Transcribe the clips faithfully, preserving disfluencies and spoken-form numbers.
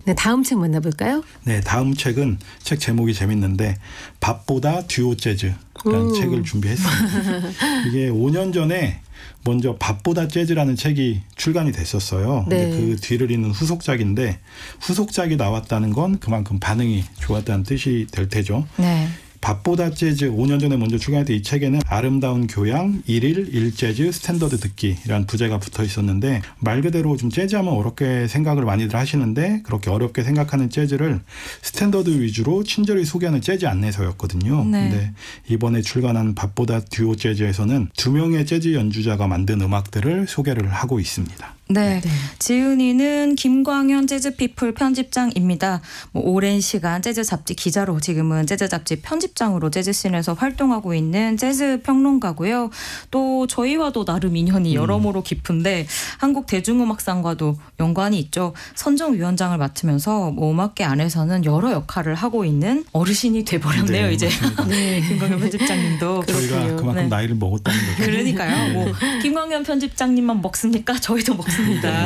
네, 다음 책 만나볼까요? 네, 다음 책은 책 제목이 재밌는데 밥보다 듀오 재즈라는 음. 책을 준비했습니다. 이게 오 년 전에 먼저 밥보다 재즈라는 책이 출간이 됐었어요. 네. 근데 그 뒤를 잇는 후속작인데 후속작이 나왔다는 건 그만큼 반응이 좋았다는 뜻이 될 테죠. 네. 밥보다 재즈 오 년 전에 먼저 출간했던 이 책에는 아름다운 교양, 일일, 일재즈, 스탠더드 듣기라는 부제가 붙어 있었는데 말 그대로 좀 재즈하면 어렵게 생각을 많이들 하시는데 그렇게 어렵게 생각하는 재즈를 스탠더드 위주로 친절히 소개하는 재즈 안내서였거든요. 네. 근데 이번에 출간한 밥보다 듀오 재즈에서는 두 명의 재즈 연주자가 만든 음악들을 소개를 하고 있습니다. 네. 네. 지은이는 김광현 재즈피플 편집장입니다. 뭐 오랜 시간 재즈 잡지 기자로 지금은 재즈 잡지 편집장으로 재즈씬에서 활동하고 있는 재즈 평론가고요. 또 저희와도 나름 인연이 여러모로 깊은데 한국 대중음악상과도 연관이 있죠. 선정위원장을 맡으면서 뭐 음악계 안에서는 여러 역할을 하고 있는 어르신이 돼버렸네요. 네, 이제 네. 김광현 편집장님도. 저희가 그렇군요. 그만큼 네. 나이를 먹었다는 거죠. 그러니까요. 뭐 김광현 편집장님만 먹습니까? 저희도 먹습니다.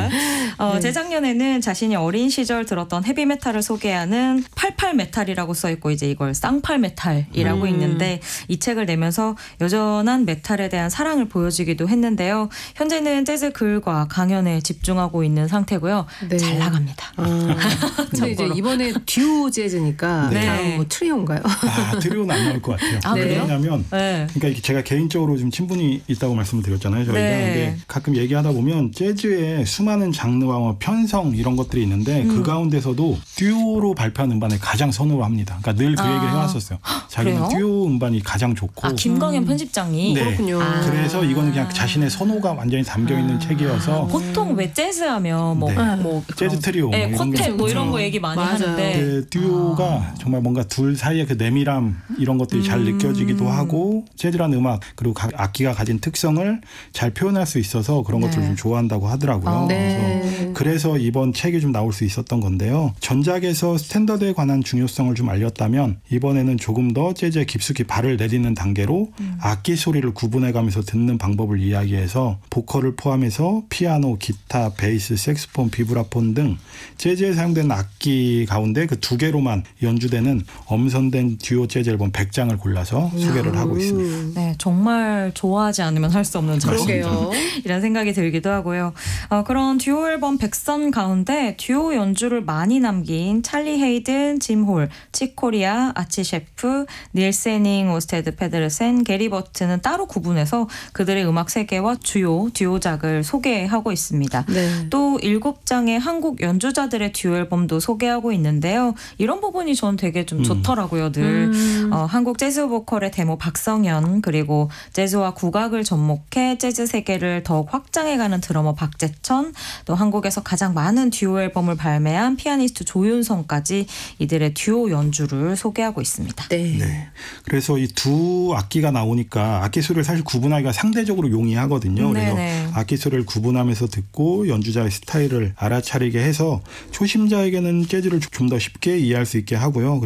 어, 네. 재작년에는 자신이 어린 시절 들었던 헤비메탈을 소개하는 팔팔 메탈이라고 써있고 이제 이걸 쌍팔 메탈이라고 음. 있는데 이 책을 내면서 여전한 메탈에 대한 사랑을 보여주기도 했는데요. 현재는 재즈 글과 강연에 집중하고 있는 상태고요. 네. 잘 나갑니다. 아, 근데 이제 이번에 듀오 재즈니까 네. 다음 뭐 트리오인가요? 아, 트리오는 안 나올 것 같아요. 아, 그래요? 왜냐하면 네. 그러니까 제가 개인적으로 좀 친분이 있다고 말씀을 드렸잖아요. 저희가 네. 근데 가끔 얘기하다 보면 재즈의 수많은 장르와 뭐 편성 이런 것들이 있는데 음. 그 가운데서도 듀오로 발표한 음반을 가장 선호합니다. 그러니까 늘 그 아. 얘기를 해왔었어요. 자기는 그래요? 듀오 음반이 가장 좋고. 아, 김광현 음. 편집장이. 네. 그렇군요. 아. 그래서 이거는 그냥 자신의 선호가 완전히 담겨 있는 아. 책이어서 보통 왜 재즈하면 뭐, 네. 뭐 재즈 트리오 네, 뭐 이런 쿼텟 거 뭐 이런 있죠. 거 얘기 많이 맞아요. 하는데 그 듀오가 정말 뭔가 둘 사이의 그 내밀함 이런 것들이 잘 느껴지기도 하고 재즈라는 음악 그리고 각 악기가 가진 특성을 잘 표현할 수 있어서 그런 네. 것들을 좀 좋아한다고 하더라고요. 아, 네. 그래서, 그래서 이번 책이 좀 나올 수 있었던 건데요. 전작에서 스탠더드에 관한 중요성을 좀 알렸다면 이번에는 조금 더 재즈에 깊숙이 발을 내딛는 단계로 음. 악기 소리를 구분해가면서 듣는 방법을 이야기해서 보컬을 포함해서 피아노, 기타, 베이스, 색소폰, 비브라폰 등 재즈에 사용되는 악기 가운데 그 두 개로만 연주되는 엄선된 듀오 재즈 앨범 백 장을 골라서 소개를 하고 있습니다. 네, 정말 좋아하지 않으면 할 수 없는 그러게요. 작품이라는 생각이 들기도 하고요. 어, 그런 듀오 앨범 백 선 가운데 듀오 연주를 많이 남긴 찰리 헤이든, 짐 홀, 치코리아, 아치 셰프, 닐 세닝, 오스테드 페데르센, 게리 버튼은 따로 구분해서 그들의 음악 세계와 주요 듀오작을 소개하고 있습니다. 네. 또 일곱 장의 한국 연주자들의 듀오 앨범도 소개하고 있는데요. 이런 부분이 전 되게 좀 음. 좋더라고요. 늘 음. 어, 한국 재즈 보컬의 데모 박성현 그리고 재즈와 국악을 접목해 재즈 세계를 더욱 확장해가는 드러머 박재천 또 한국에서 가장 많은 듀오 앨범을 발매한 피아니스트 조윤성까지 이들의 듀오 연주를 소개하고 있습니다. 네. 네. 그래서 이 두 악기가 나오니까 악기 소리를 사실 구분하기가 상대적으로 용이하거든요. 그래서 네네. 악기 소리를 구분하면서 듣고 연주자의 스타일을 알아차리게 해서 초심자에게는 재즈를 좀 더 쉽게 이해할 수 있게 하고요.